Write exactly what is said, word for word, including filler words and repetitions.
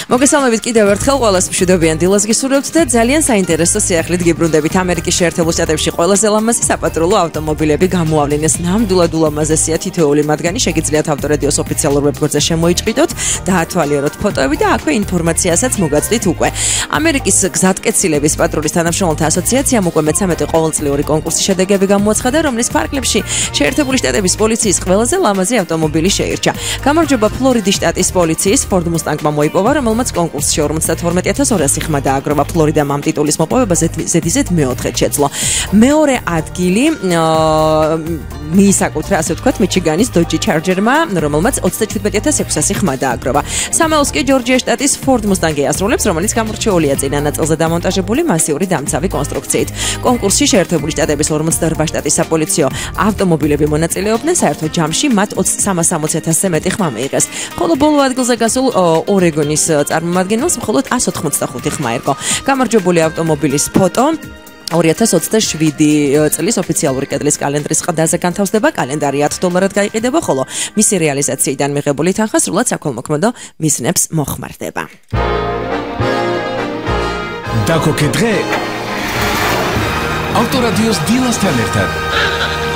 მოგესალმებით კიდევ ერთხელ ყველას მშვიდობიან დილას გისურვებთ და ძალიან საინტერესო სიახლით გიბრუნდებით. ამერიკის შეერთებულ შტატებში ყველაზე ლამაზი საპატრულო ავტომობილები გამოავლინეს. ნამდვილად ულამაზესია თითოეული მათგანი. შეგიძლიათ ავტორადიოს ოფიციალურ ვებგვერდზე შემოიჭყიდოთ და ათვალიეროთ ფოტოები და აქვე ინფორმაციასაც მოგაწვდით უკვე. ამერიკის გზატკეცილების პატრულის თანამშრომელთა ასოციაციამ უკვე მეცამეტე ყოველწლიური კონკურსის შედეგები გამოაცხადა, რომლის ფარგლებში შეერთებული შტატების პოლიციის ყველაზე ლამაზი ავტომობილი შეირჩა. გამარჯობა ფლორიდის შტატის პოლიციის Ford Mustang-მა მოიპოვა, რომელმაც კონკურსში ორმოცდათორმეტი ათას ორასი ხმა დააგროვა. ფლორიდამ ამ ტიტულის მოპოვება ზედიზედ მეოთხედ შეძლო. მეორე ადგილი მიისაკუთრა, ასე ვთქვათ, მიჩიგანის Dodge Charger-მა, რომელმაც ოცდაჩვიდმეტი ათას ექვსასი ხმა დააგროვა. სამეულს კი ჯორჯია შტატის Ford Mustang-ი ასრულებს, რომელიც გამორჩეულია წინა ნაწილზე დამონტაჟებული მასიური დამცავი კონსტრუქციით. კონკურსში შეერთებული შტატების ორმოცდაორბა შტატის საპოლიციო ავტომობილები მონაწილეობდნენ, საერთო ჯამში მათ სამას ოცდაოთხ ათასზე მეტი ხმა მიიღეს. ხოლო ბოლო ადგილზე გასულ ორეგონის წარმომადგენელს მხოლოდ ას ოთხმოცდახუთი ხმა ერგო. გამარჯვებული ავტომობილის ფოტო ორი ათას ოცდაშვიდი წლის ოფიციალური კედლის კალენდრის ყდაზე განთავსდება. კალენდარი ათ დოლარად გაიყიდება, ხოლო მისი რეალიზაციიდან მიღებული თანხა სრულად საქველმოქმედო მიზნებს მოხმარდება. დაკოკე დღე ავტორადიოს დილასთან ერთად.